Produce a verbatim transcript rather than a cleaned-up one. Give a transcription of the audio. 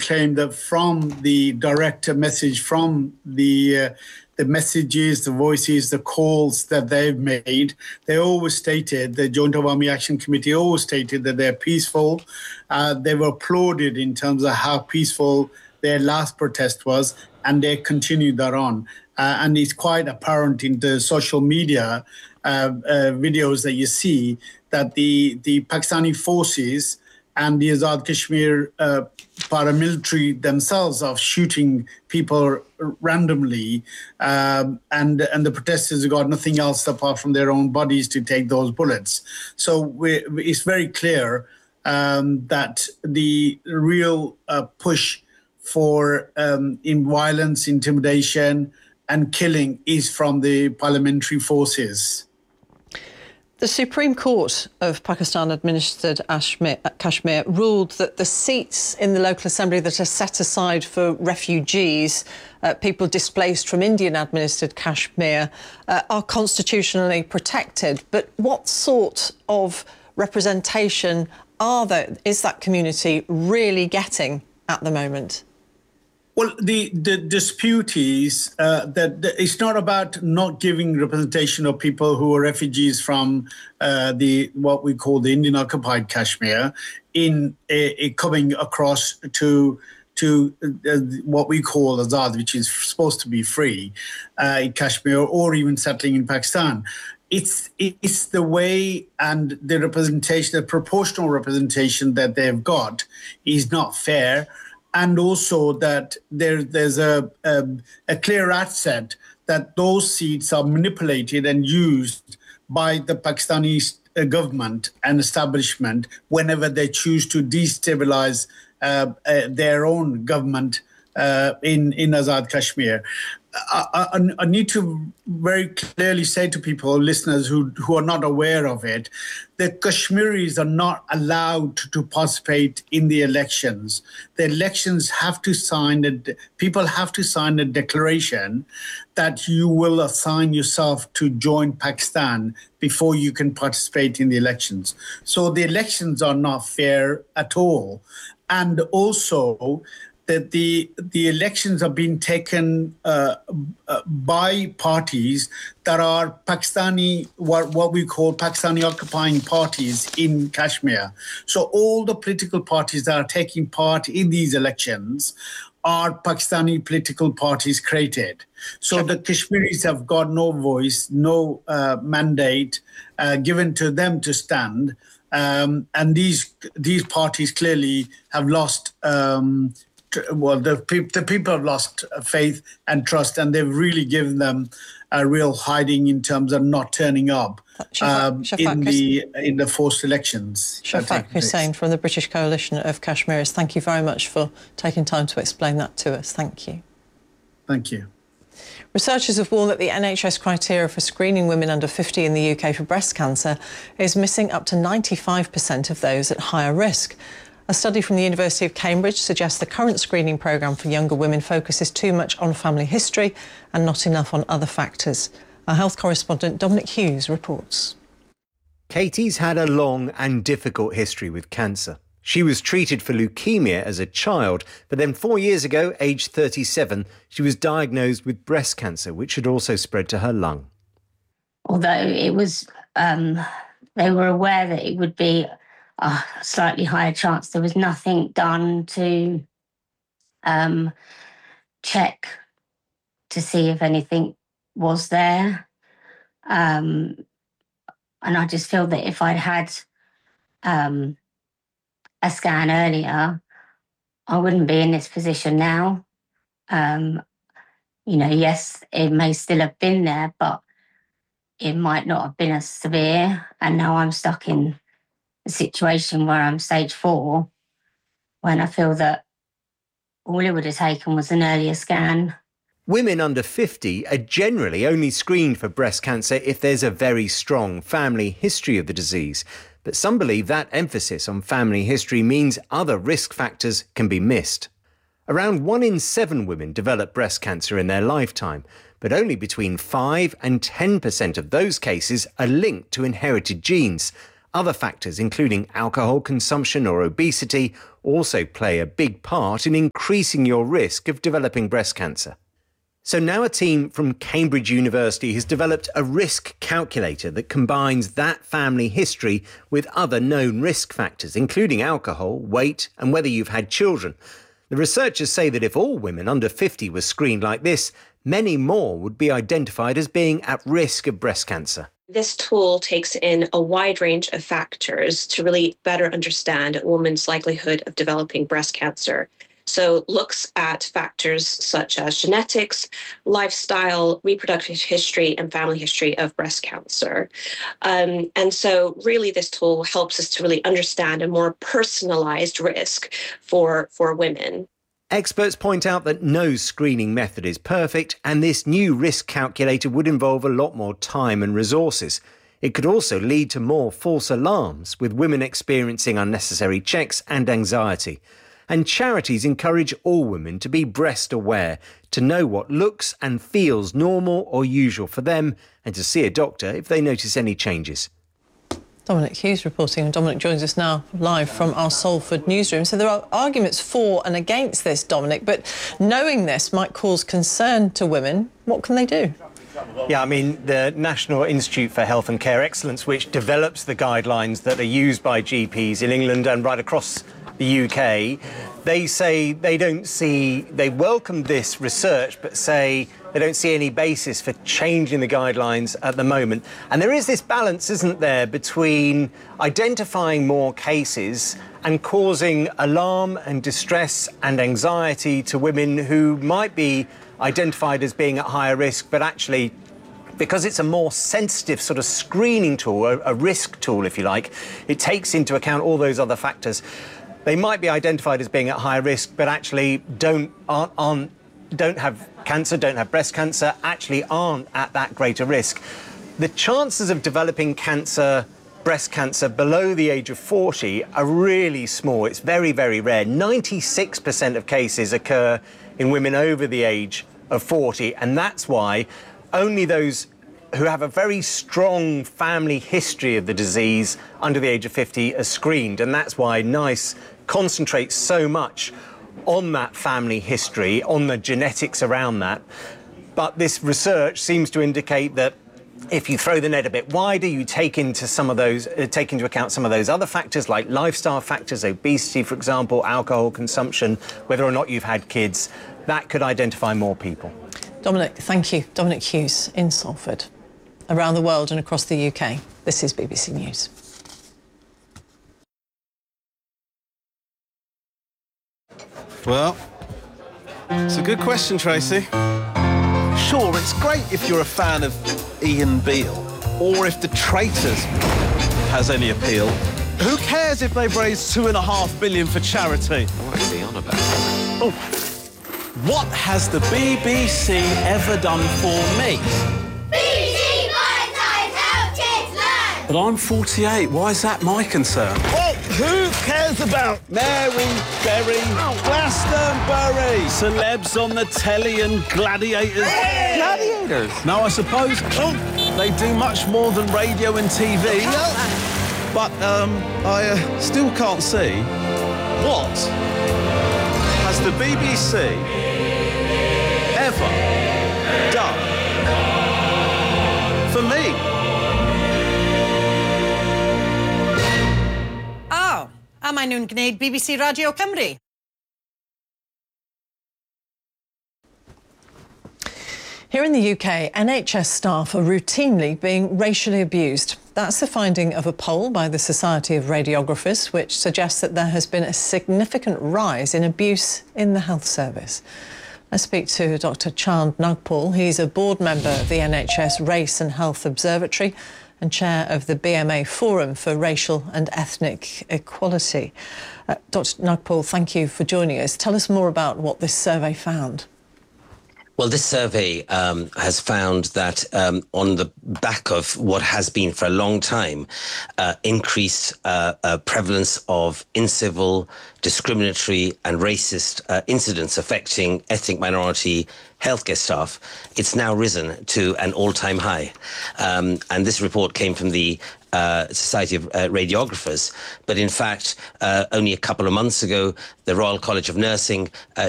claim that from the direct message, from the uh, the messages, the voices, the calls that they've made, they always stated, the Joint Awami Action Committee always stated that they're peaceful. Uh, they were applauded in terms of how peaceful their last protest was, and they continued that on. Uh, and it's quite apparent in the social media uh, uh, videos that you see that the, the Pakistani forces and the Azad Kashmir uh, paramilitary themselves are shooting people randomly, um, and and the protesters have got nothing else apart from their own bodies to take those bullets. So we, it's very clear um, that the real uh, push for um, in violence, intimidation, and killing is from the paramilitary forces. The Supreme Court of Pakistan-administered Kashmir ruled that the seats in the local assembly that are set aside for refugees, uh, people displaced from Indian-administered Kashmir, uh, are constitutionally protected. But what sort of representation are there, is that community really getting at the moment? Well, the, the dispute is uh, that the, it's not about not giving representation of people who are refugees from uh, the what we call the Indian-occupied Kashmir in a, a coming across to to uh, what we call Azad, which is supposed to be free uh, in Kashmir, or even settling in Pakistan. It's it's the way and the representation, the proportional representation that they've got is not fair. And also that there, there's a, a, a clear asset that those seats are manipulated and used by the Pakistani government and establishment whenever they choose to destabilize uh, uh, their own government uh, in, in Azad Kashmir. I, I, I need to very clearly say to people, listeners who, who are not aware of it, that Kashmiris are not allowed to, to participate in the elections. The elections have to sign, a, people have to sign a declaration that you will assign yourself to join Pakistan before you can participate in the elections. So the elections are not fair at all. And also, that the the elections are being taken uh, uh, by parties that are Pakistani, what, what we call Pakistani occupying parties in Kashmir. So all the political parties that are taking part in these elections are Pakistani political parties created. So sure. The Kashmiris have got no voice, no uh, mandate uh, given to them to stand. Um, and these these parties clearly have lost um, Well, the, pe- the people have lost faith and trust, and they've really given them a real hiding in terms of not turning up um, Shafaq, in the in the forced elections. Shafaq Hussain from the British Coalition of Kashmiris, thank you very much for taking time to explain that to us. Thank you. Thank you. Researchers have warned that the N H S criteria for screening women under fifty in the U K for breast cancer is missing up to ninety-five percent of those at higher risk. A study from the University of Cambridge suggests the current screening programme for younger women focuses too much on family history and not enough on other factors. Our health correspondent Dominic Hughes reports. Katie's had a long and difficult history with cancer. She was treated for leukemia as a child, but then four years ago, aged thirty-seven, she was diagnosed with breast cancer, which had also spread to her lung. Although it was, um, they were aware that it would be a slightly higher chance, there was nothing done to um, check to see if anything was there. Um, and I just feel that if I'd had um, a scan earlier, I wouldn't be in this position now. Um, you know, yes, it may still have been there, but it might not have been as severe. And now I'm stuck in a situation where I'm stage four, when I feel that all it would have taken was an earlier scan. Women under fifty are generally only screened for breast cancer if there's a very strong family history of the disease. But some believe that emphasis on family history means other risk factors can be missed. Around one in seven women develop breast cancer in their lifetime, but only between five and ten percent of those cases are linked to inherited genes. Other factors, including alcohol consumption or obesity, also play a big part in increasing your risk of developing breast cancer. So now a team from Cambridge University has developed a risk calculator that combines that family history with other known risk factors, including alcohol, weight, and whether you've had children. The researchers say that if all women under fifty were screened like this, many more would be identified as being at risk of breast cancer. This tool takes in a wide range of factors to really better understand a woman's likelihood of developing breast cancer. So looks at factors such as genetics, lifestyle, reproductive history, and family history of breast cancer. Um, and so really this tool helps us to really understand a more personalized risk for, for women. Experts point out that no screening method is perfect, and this new risk calculator would involve a lot more time and resources. It could also lead to more false alarms, with women experiencing unnecessary checks and anxiety. And charities encourage all women to be breast aware, to know what looks and feels normal or usual for them, and to see a doctor if they notice any changes. Dominic Hughes reporting, and Dominic joins us now live from our Salford newsroom. So there are arguments for and against this, Dominic, but knowing this might cause concern to women. What can they do? Yeah, I mean, the National Institute for Health and Care Excellence, which develops the guidelines that are used by G Ps in England and right across the U K, they say they don't see, they welcome this research, but say they don't see any basis for changing the guidelines at the moment. And there is this balance, isn't there, between identifying more cases and causing alarm and distress and anxiety to women who might be identified as being at higher risk, but actually, because it's a more sensitive sort of screening tool, a, a risk tool, if you like, it takes into account all those other factors. They might be identified as being at higher risk, but actually don't aren't, aren't don't have cancer, don't have breast cancer, actually aren't at that greater risk. The chances of developing cancer, breast cancer, below the age of forty are really small. It's very, very rare. ninety-six percent of cases occur in women over the age of forty, and that's why only those who have a very strong family history of the disease under the age of fifty are screened, and that's why NICE concentrates so much on that family history, on the genetics around that. But this research seems to indicate that if you throw the net a bit wider, you take into some of those, uh, take into account some of those other factors like lifestyle factors, obesity, for example, alcohol consumption, whether or not you've had kids, that could identify more people. Dominic, thank you. Dominic Hughes in Salford. Around the world and across the U K, this is B B C News. Well, it's a good question, Tracy. Sure, it's great if you're a fan of Ian Beale, or if The Traitors has any appeal. Who cares if they've raised two and a half billion for charity? What is he on about? Oh, what has the B B C ever done for me? But I'm forty-eight. Why is that my concern? Oh, who cares about Mary Berry, Glastonbury, celebs on the telly and gladiators? Hey! Gladiators? No, I suppose oh, they do much more than radio and T V. But um, I uh, still can't see what has the B B C ever done for me. Am I nw'n gwneud B B C Radio Cymru? Here in the U K, N H S staff are routinely being racially abused. That's the finding of a poll by the Society of Radiographers, which suggests that there has been a significant rise in abuse in the health service. I speak to Doctor Chand Nagpal. He's a board member of the N H S Race and Health Observatory and chair of the B M A Forum for Racial and Ethnic Equality. Uh, Doctor Nagpal, thank you for joining us. Tell us more about what this survey found. Well, this survey um, has found that um, on the back of what has been for a long time, uh, increased uh, uh, prevalence of incivil, discriminatory and racist uh, incidents affecting ethnic minority healthcare staff, it's now risen to an all-time high. Um, and this report came from the uh, Society of uh, Radiographers. But in fact, uh, only a couple of months ago, the Royal College of Nursing uh,